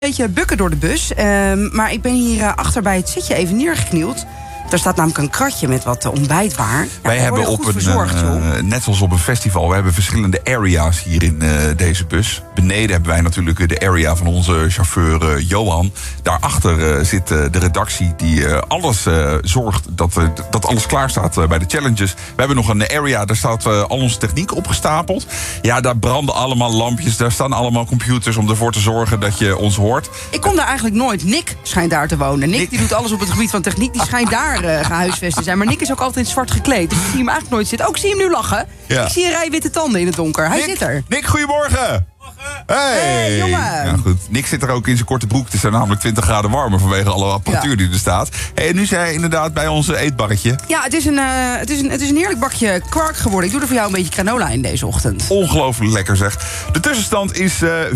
Beetje bukken door de bus, maar ik ben hier achter bij het zitje even neergeknield. Daar staat namelijk een kratje met wat ontbijtwaar. Wij hebben op net als op een festival, we hebben verschillende area's hier in deze bus. Beneden hebben wij natuurlijk de area van onze chauffeur Johan. Daarachter zit de redactie die alles zorgt dat alles klaar staat bij de challenges. We hebben nog een area, daar staat al onze techniek opgestapeld. Ja, daar branden allemaal lampjes, daar staan allemaal computers om ervoor te zorgen dat je ons hoort. Ik kom daar eigenlijk nooit. Nick schijnt daar te wonen. Nick die doet alles op het gebied van techniek, die schijnt daar gehuisvest te zijn. Maar Nick is ook altijd in zwart gekleed. Dus ik zie hem eigenlijk nooit zitten. Ook zie hem nu lachen. Ja. Ik zie een rij witte tanden in het donker. Hij zit er. Nick, goedemorgen. Hey, jongen. Ja, goed. Nick zit er ook in zijn korte broek. Het is er namelijk 20 graden warmer vanwege alle apparatuur die er staat. Hey, en nu zei hij inderdaad bij ons eetbarretje. Ja, het is een heerlijk bakje kwark geworden. Ik doe er voor jou een beetje granola in deze ochtend. Ongelooflijk lekker zeg. De tussenstand is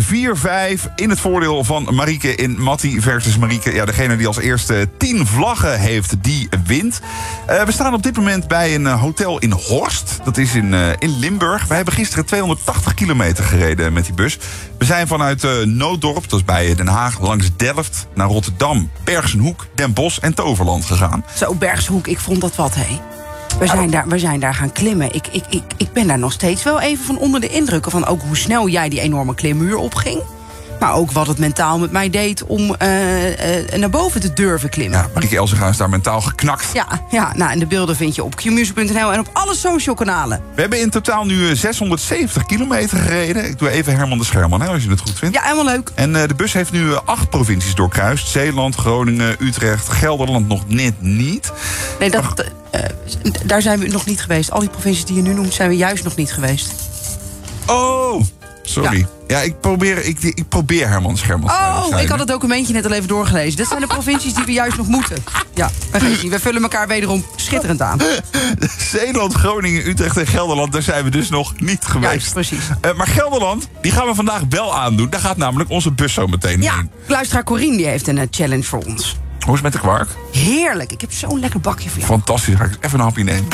4-5 in het voordeel van Marieke in Matti versus Marieke. Ja, degene die als eerste 10 vlaggen heeft, die wint. We staan op dit moment bij een hotel in Horst. Dat is in Limburg. Wij hebben gisteren 280 kilometer gereden met die bus. We zijn vanuit Nooddorp, dat is bij Den Haag, langs Delft naar Rotterdam, Bergshoek, Den Bosch en Toverland gegaan. Zo, Bergshoek, ik vond dat wat, hé. We zijn daar gaan klimmen. Ik ben daar nog steeds wel even van onder de indrukken van ook hoe snel jij die enorme klimmuur opging. Maar ook wat het mentaal met mij deed om naar boven te durven klimmen. Ja, Marieke Elsinga is daar mentaal geknakt. Ja, nou, en de beelden vind je op qmusic.nl en op alle social kanalen. We hebben in totaal nu 670 kilometer gereden. Ik doe even Herman de Scherman, als je het goed vindt. Ja, helemaal leuk. En de bus heeft nu 8 provincies doorkruist. Zeeland, Groningen, Utrecht, Gelderland nog net niet. Nee, daar zijn we nog niet geweest. Al die provincies die je nu noemt, zijn we juist nog niet geweest. Oh, sorry. Ja, ik probeer Herman Scherman. Ik had het documentje net al even doorgelezen. Dat zijn de provincies die we juist nog moeten. Ja, we vullen elkaar wederom schitterend aan. Zeeland, Groningen, Utrecht en Gelderland, daar zijn we dus nog niet geweest. Juist, precies. Maar Gelderland, die gaan we vandaag wel aandoen. Daar gaat namelijk onze bus zo meteen heen. Ja, luisteraar Corine die heeft een challenge voor ons. Hoe is het met de kwark? Heerlijk, ik heb zo'n lekker bakje voor jou. Fantastisch, ga ik even een hapje nemen.